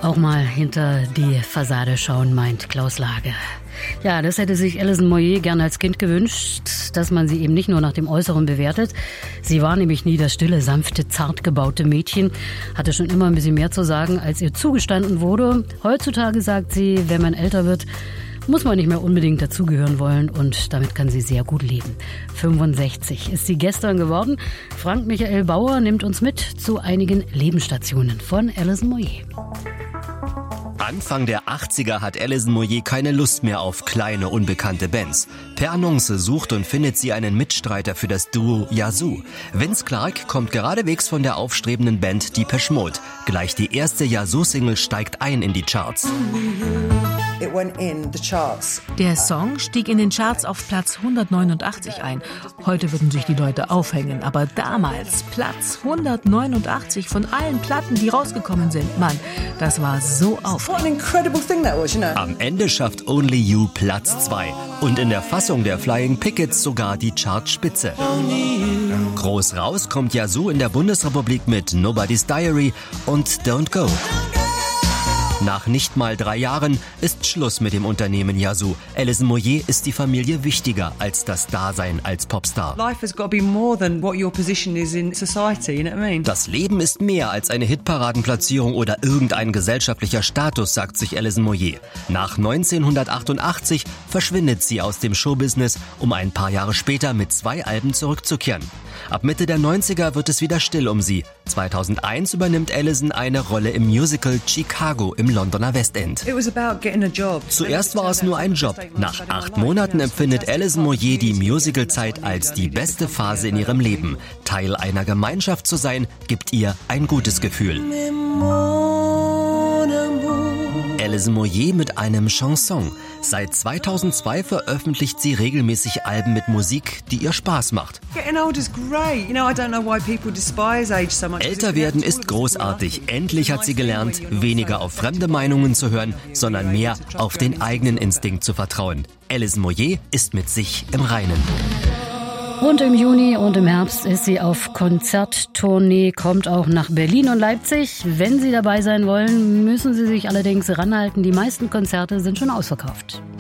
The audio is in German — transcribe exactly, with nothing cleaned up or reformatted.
Auch mal hinter die Fassade schauen, meint Klaus Lage. Ja, das hätte sich Alison Moyet gern als Kind gewünscht, dass man sie eben nicht nur nach dem Äußeren bewertet. Sie war nämlich nie das stille, sanfte, zart gebaute Mädchen, hatte schon immer ein bisschen mehr zu sagen, als ihr zugestanden wurde. Heutzutage sagt sie, wenn man älter wird, muss man nicht mehr unbedingt dazugehören wollen und damit kann sie sehr gut leben. fünfundsechzig ist sie gestern geworden. Frank Michael Bauer nimmt uns mit zu einigen Lebensstationen von Alison Moyet. Anfang der achtziger hat Alison Moyet keine Lust mehr auf kleine, unbekannte Bands. Per Annonce sucht und findet sie einen Mitstreiter für das Duo Yazoo. Vince Clarke kommt geradewegs von der aufstrebenden Band Depeche Mode. Gleich die erste Yazoo-Single steigt ein in die Charts. Der Song stieg in den Charts auf Platz hundertneunundachtzig ein. Heute würden sich die Leute aufhängen, aber damals Platz hundertneunundachtzig von allen Platten, die rausgekommen sind. Mann, das war so aufregend. Am Ende schafft Only You Platz zwei und in der Fassung der Flying Pickets sogar die Chartspitze. Groß raus kommt Yazoo in der Bundesrepublik mit Nobody's Diary und Don't Go. Nach nicht mal drei Jahren ist Schluss mit dem Unternehmen Yazoo. Alison Moyet ist die Familie wichtiger als das Dasein als Popstar. Das Leben ist mehr als eine Hitparadenplatzierung oder irgendein gesellschaftlicher Status, sagt sich Alison Moyet. Nach neunzehnhundertachtundachtzig verschwindet sie aus dem Showbusiness, um ein paar Jahre später mit zwei Alben zurückzukehren. Ab Mitte der neunziger wird es wieder still um sie. zweitausendeins übernimmt Alison eine Rolle im Musical Chicago im Londoner Westend. Zuerst war es nur ein Job. Nach acht Monaten empfindet Alison Moyet die Musicalzeit als die beste Phase in ihrem Leben. Teil einer Gemeinschaft zu sein, gibt ihr ein gutes Gefühl. Alison Moyet mit einem Chanson. Seit zweitausendzwei veröffentlicht sie regelmäßig Alben mit Musik, die ihr Spaß macht. Älter werden ist großartig. Endlich hat sie gelernt, weniger auf fremde Meinungen zu hören, sondern mehr auf den eigenen Instinkt zu vertrauen. Alison Moyet ist mit sich im Reinen. Und im Juni und im Herbst ist sie auf Konzerttournee, kommt auch nach Berlin und Leipzig. Wenn Sie dabei sein wollen, müssen Sie sich allerdings ranhalten. Die meisten Konzerte sind schon ausverkauft.